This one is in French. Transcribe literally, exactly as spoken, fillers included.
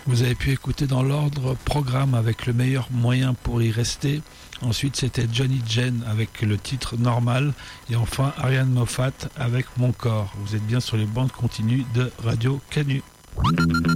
Vous avez pu écouter dans l'ordre Programme avec Le meilleur moyen pour y rester. Ensuite, c'était Johnny Jen avec le titre Normal. Et enfin, Ariane Moffat avec Mon corps. Vous êtes bien sur les bandes continues de Radio Canu.